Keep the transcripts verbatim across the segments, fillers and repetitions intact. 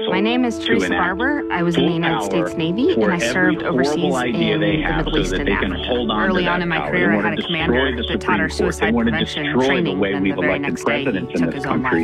vessel. My name is Teresa Barber. I was in the United States Navy, and I served overseas in the Middle East and Africa. Early on in my career, I had a commander that taught our suicide prevention training, and then the very next day, he took his own life.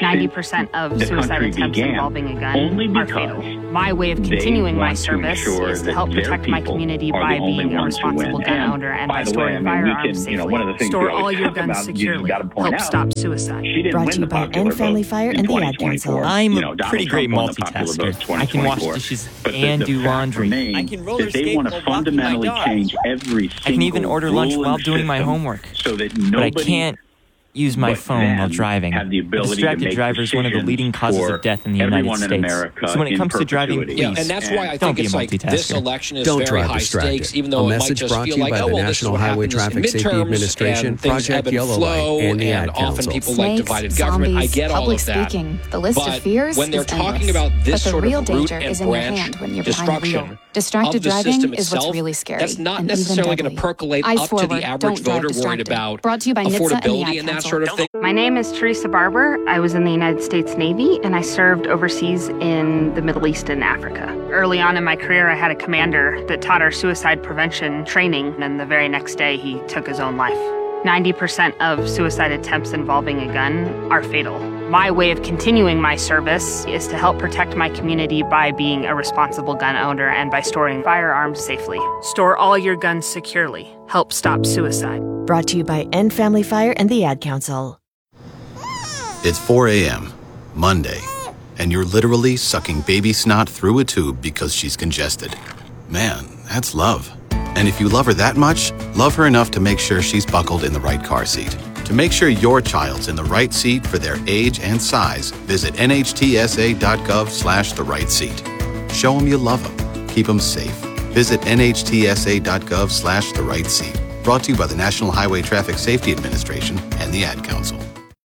ninety percent of suicide attempts involving a gun are fatal. My way of continuing my service is to help protect my community by being a responsible gun owner and by storing firearms safely. Store all your guns securely. Help stop suicide. Brought to you by End Family Fire and the Ad Council. I'm a pretty great multitasker. I can wash dishes and do laundry. I can roller skate while walking my dog. I can even order lunch while doing my homework. But I can't use my phone while driving. A distracted driver is one of the leading causes of death in the United States. So when it comes to driving, please, yeah, and that's why I think it's like this election is Don't very drive high distracted. stakes, even though A it might message just brought feel to you like, by oh, the well, National this is Highway what Traffic happens in Safety midterms, Administration, and things Project ebb and Yellow flow, Light, and the and Ad often Council. people Snakes, like divided government. I zombies, get all public of that. speaking. The list but of fears when they're is talking endless. about this But the sort real of root danger and is in your branch hand when you're behind the destruction wheel. Distracted of the driving system is itself, what's really scary. that's not and necessarily even going to percolate Eyes up forward, to the average don't drive voter worried distracted. about Brought to you by N H T S A and the affordability Ad and that Council. sort of thing. My name is Teresa Barber. I was in the United States Navy, and I served overseas in the Middle East and Africa. Early on in my career, I had a commander that taught our suicide prevention training, and the very next day, he took his own life. ninety percent of suicide attempts involving a gun are fatal. My way of continuing my service is to help protect my community by being a responsible gun owner and by storing firearms safely. Store all your guns securely. Help stop suicide. Brought to you by End Family Fire and the Ad Council. It's four a.m., Monday, and you're literally sucking baby snot through a tube because she's congested. Man, that's love. And if you love her that much, love her enough to make sure she's buckled in the right car seat. To make sure your child's in the right seat for their age and size, visit N H T S A dot gov slash the right seat. Show them you love them. Keep them safe. Visit N H T S A dot gov slash the right seat. Brought to you by the National Highway Traffic Safety Administration and the Ad Council.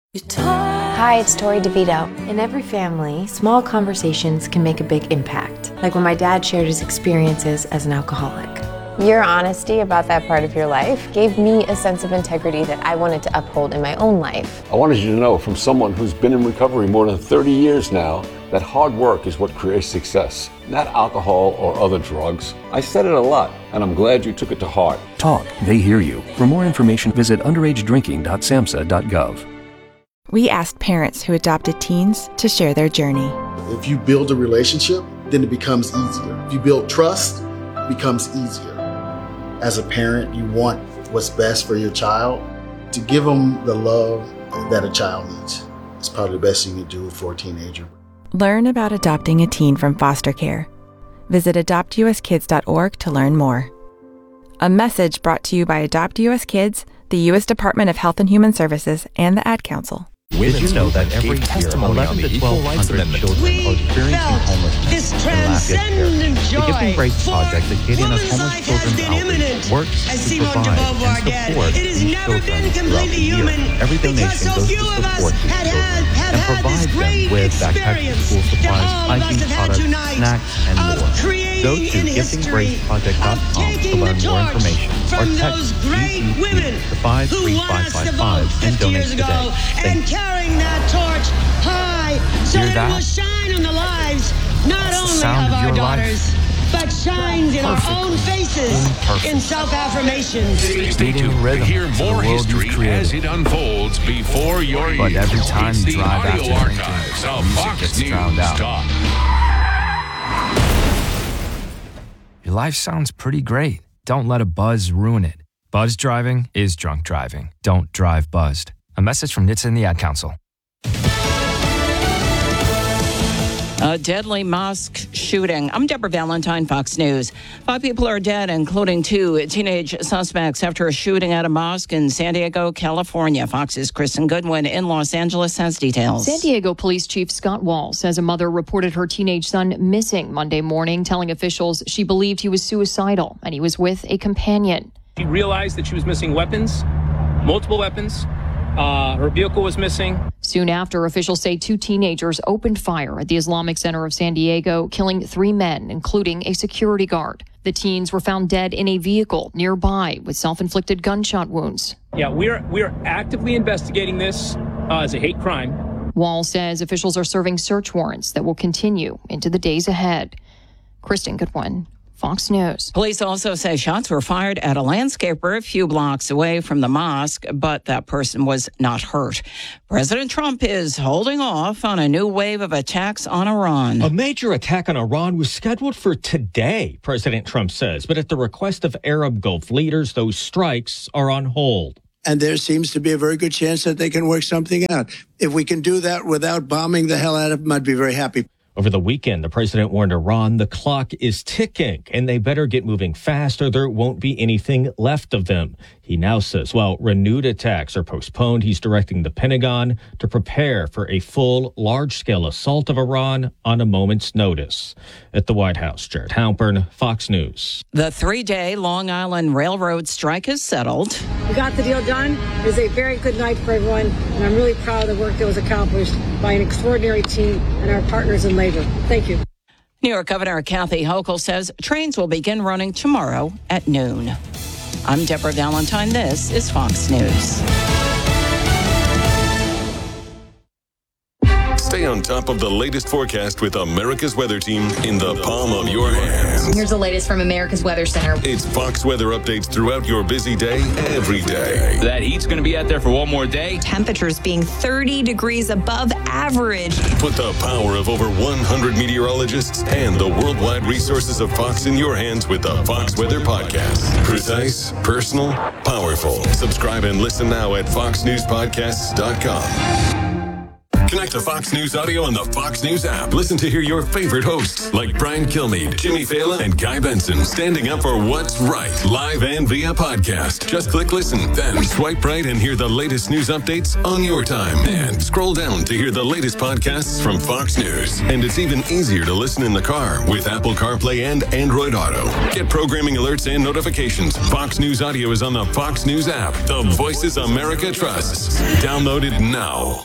Hi, it's Tori DeVito. In every family, small conversations can make a big impact. Like when my dad shared his experiences as an alcoholic. Your honesty about that part of your life gave me a sense of integrity that I wanted to uphold in my own life. I wanted you to know from someone who's been in recovery more than thirty years now that hard work is what creates success, not alcohol or other drugs. I said it a lot, and I'm glad you took it to heart. Talk, they hear you. For more information, visit underage drinking dot samhsa dot gov. We asked parents who adopted teens to share their journey. If you build a relationship, then it becomes easier. If you build trust, it becomes easier. As a parent, you want what's best for your child. To give them the love that a child needs. It's probably the best thing you can do for a teenager. Learn about adopting a teen from foster care. Visit adopt u s kids dot org to learn more. A message brought to you by Adopt U S Kids, the U S Department of Health and Human Services, and the Ad Council. Did you know that every year eleven to twelve hundred children are experiencing homelessness in Lafayette Parish? The Giving Grace Project, the Katie Homeless Children's Outreach, works to provide and support these children throughout the year. Every donation goes to support these children and provide them with backpacks, school supplies, hygiene products, snacks, and more. Go to giving grace project dot com to learn more information or text G G P to five three five five five and donate today. Thank you. Carrying that torch high so Hear that that? it will shine on the lives not That's the only sound of of our your daughters, life. but shines in our own faces Imperfect. in self-affirmation. Stay tuned to hear more history as it unfolds before your ears. But every time It's you the drive audio after drinking, archives of music Fox gets News drowned out. Talk. Your life sounds pretty great. Don't let a buzz ruin it. Buzz driving is drunk driving. Don't drive buzzed. A message from N H T S A and the Ad Council. A deadly mosque shooting. I'm Deborah Valentine, Fox News. Five people are dead, including two teenage suspects after a shooting at a mosque in San Diego, California. Fox's Kristen Goodwin in Los Angeles has details. San Diego Police Chief Scott Wall says a mother reported her teenage son missing Monday morning, telling officials she believed he was suicidal and he was with a companion. She realized that she was missing weapons, multiple weapons. Uh, her vehicle was missing. Soon after, officials say two teenagers opened fire at the Islamic Center of San Diego, killing three men, including a security guard. The teens were found dead in a vehicle nearby with self-inflicted gunshot wounds. Yeah, we're we're actively investigating this uh, as a hate crime. Wall says officials are serving search warrants that will continue into the days ahead. Kristen Goodwin, Fox News. Police also say shots were fired at a landscaper a few blocks away from the mosque, but that person was not hurt. President Trump is holding off on a new wave of attacks on Iran. A major attack on Iran was scheduled for today, President Trump says, but at the request of Arab Gulf leaders, those strikes are on hold. And there seems to be a very good chance that they can work something out. If we can do that without bombing the hell out of them, I'd be very happy. Over the weekend, the president warned Iran the clock is ticking and they better get moving fast or there won't be anything left of them. He now says, while renewed attacks are postponed, he's directing the Pentagon to prepare for a full, large-scale assault of Iran on a moment's notice. At the White House, Jared Halpern, Fox News. The three-day Long Island Railroad strike is settled. We got the deal done. It was a very good night for everyone, and I'm really proud of the work that was accomplished by an extraordinary team and our partners in labor. Thank you. New York Governor Kathy Hochul says trains will begin running tomorrow at noon. I'm Deborah Valentine. This is Fox News. Stay on top of the latest forecast with America's Weather Team in the palm of your hands. Here's the latest from America's Weather Center. It's Fox weather updates throughout your busy day, every day. That heat's going to be out there for one more day. Temperatures being thirty degrees above average. Put the power of over one hundred meteorologists and the worldwide resources of Fox in your hands with the Fox Weather Podcast. Precise, personal, powerful. Subscribe and listen now at fox news podcasts dot com. Connect to Fox News Audio on the Fox News app. Listen to hear your favorite hosts like Brian Kilmeade, Jimmy Fallon, and Guy Benson standing up for what's right, live and via podcast. Just click listen, then swipe right and hear the latest news updates on your time. And scroll down to hear the latest podcasts from Fox News. And it's even easier to listen in the car with Apple CarPlay and Android Auto. Get programming alerts and notifications. Fox News Audio is on the Fox News app. The voices America trusts. Download it now.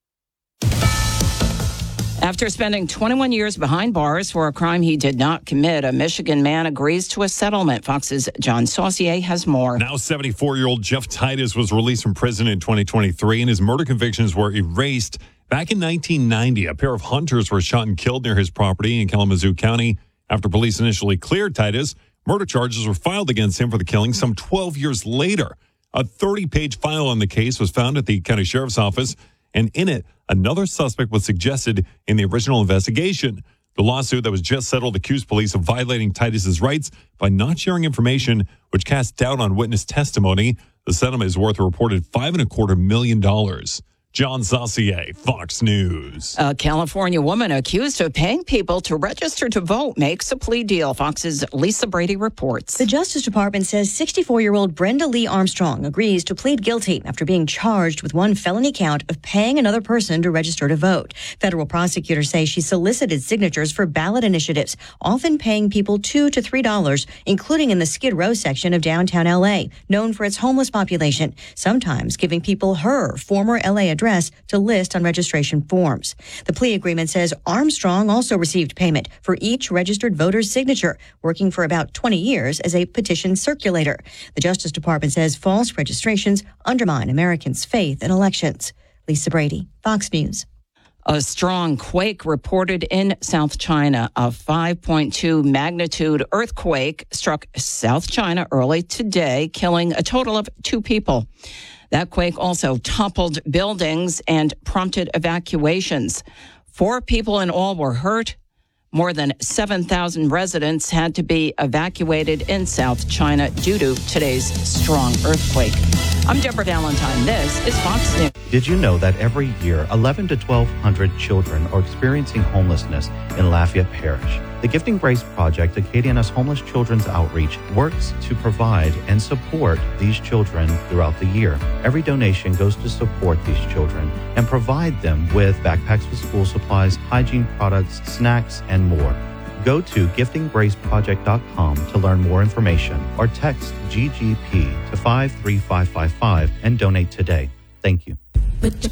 After spending twenty-one years behind bars for a crime he did not commit, a Michigan man agrees to a settlement. Fox's John Saucier has more. Now seventy-four-year-old Jeff Titus was released from prison in twenty twenty-three, and his murder convictions were erased. Back in nineteen ninety, a pair of hunters were shot and killed near his property in Kalamazoo County. After police initially cleared Titus, murder charges were filed against him for the killing some twelve years later. A thirty-page file on the case was found at the county sheriff's office, and in it, another suspect was suggested in the original investigation. The lawsuit that was just settled accused police of violating Titus's rights by not sharing information, which cast doubt on witness testimony. The settlement is worth a reported five and a quarter million dollars. John Saucier, Fox News. A California woman accused of paying people to register to vote makes a plea deal. Fox's Lisa Brady reports. The Justice Department says sixty-four-year-old Brenda Lee Armstrong agrees to plead guilty after being charged with one felony count of paying another person to register to vote. Federal prosecutors say she solicited signatures for ballot initiatives, often paying people two to three dollars, including in the Skid Row section of downtown L A, known for its homeless population, sometimes giving people her former L A address to list on registration forms. The plea agreement says Armstrong also received payment for each registered voter's signature, working for about twenty years as a petition circulator. The Justice Department says false registrations undermine Americans' faith in elections. Lisa Brady, Fox News. A strong quake reported in South China. A five point two magnitude earthquake struck South China early today, killing a total of two people. That quake also toppled buildings and prompted evacuations. Four people in all were hurt. More than seven thousand residents had to be evacuated in South China due to today's strong earthquake. I'm Deborah Valentine. This is Fox News. Did you know that every year, eleven to twelve hundred children are experiencing homelessness in Lafayette Parish? The Gifting Grace Project, Acadiana's Homeless Children's Outreach, works to provide and support these children throughout the year. Every donation goes to support these children and provide them with backpacks with school supplies, hygiene products, snacks, and more. Go to gifting grace project dot com to learn more information or text G G P to five three five five five and donate today. Thank you. Put your